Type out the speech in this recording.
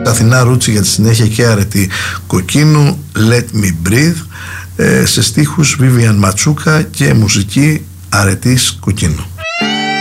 Αθηνά Ρούτσι για τη συνέχεια και Αρετή Κοκκίνου, Let Me Breathe, σε στίχους Vivian Ματσούκα και μουσική Αρετής Κοκκίνου.